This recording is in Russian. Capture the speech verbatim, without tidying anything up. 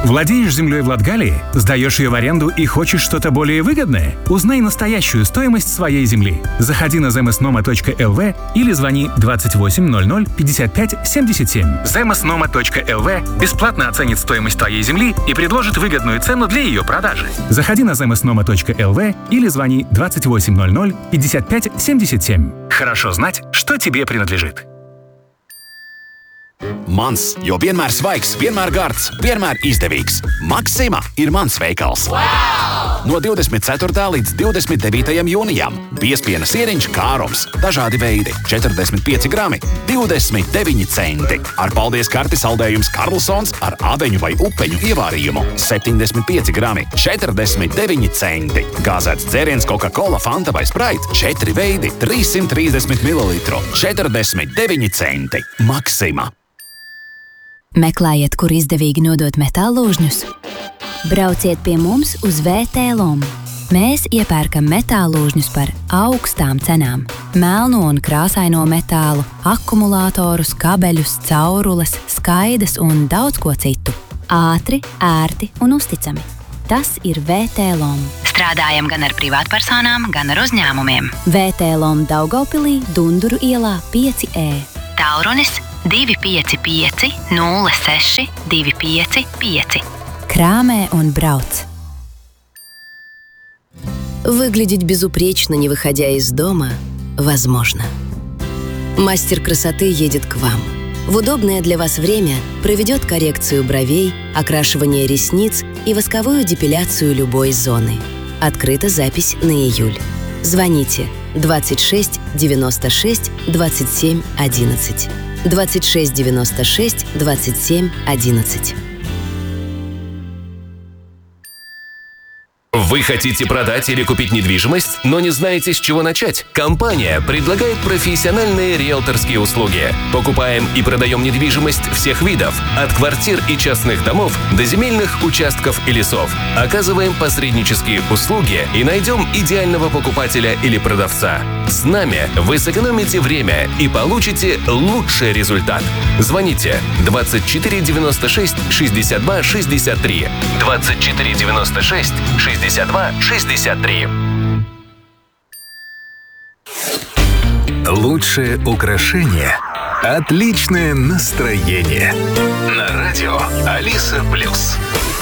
Владеешь землей в Латгалии? Сдаешь ее в аренду и хочешь что-то более выгодное? Узнай настоящую стоимость своей земли. Заходи на земеснoma точка эл ви или звони двадцать восемь ноль ноль пятьдесят пять семьдесят семь. земеснoma точка эл ви бесплатно оценит стоимость твоей земли и предложит выгодную цену для ее продажи. Заходи на земеснoma точка эл ви или звони двадцать восемь ноль ноль пятьдесят пять семьдесят семь. Хорошо знать, что тебе принадлежит. Mans, jo vienmēr svaigs, vienmēr gards, vienmēr izdevīgs. Maxima ir mans veikals. Wow! No divdesmit ceturtā līdz divdesmit devītajam jūnijam biezpiena sieriņš Kārums. Dažādi veidi - četrdesmit pieci grami, divdesmit deviņi centi. Ar paldies karti saldējums Karlsons ar ābeņu vai upeņu ievārījumu - septiņdesmit pieci grami, četrdesmit deviņi centi. Gāzēts dzēriens Coca-Cola, Fanta vai Sprite - četri veidi - trīssimt trīsdesmit mililitru, četrdesmit deviņi centi. Maxima. Meklējiet, kur izdevīgi nodot metālložņus? Brauciet pie mums uz vē té Lom. Mēs iepērkam metālložņus par augstām cenām. Melno un krāsaino metālu, akumulātorus, kabeļus, caurules, skaidas un daudz ko citu. Ātri, ērti un uzticami. Tas ir vē té Lom. Strādājam gan ar privātpersonām, gan ar uzņēmumiem. vē té Lom Daugavpilī, Dunduru ielā pieci E. Tālrunis divi pieci pieci nulle seši divi pieci pieci. Krāmē un brauc. Выглядеть безупречно, не выходя из дома, возможно. Мастер красоты едет к вам. В удобное для вас время проведет коррекцию бровей, окрашивание ресниц и восковую депиляцию любой зоны. Открыта запись на июль. Звоните двадцать шесть девяносто шесть двадцать семь одиннадцать. двадцать шесть девяносто шесть двадцать семь одиннадцать. Вы хотите продать или купить недвижимость, но не знаете, с чего начать? Компания предлагает профессиональные риэлторские услуги. Покупаем и продаем недвижимость всех видов, от квартир и частных домов до земельных участков и лесов. Оказываем посреднические услуги и найдем идеального покупателя или продавца. С нами вы сэкономите время и получите лучший результат. Звоните двадцать четыре девяносто шесть шестьдесят два шестьдесят три. двадцать четыре девяносто шесть шестьдесят два шестьдесят три. Лучшее украшение – отличное настроение. На радио Алиса Плюс.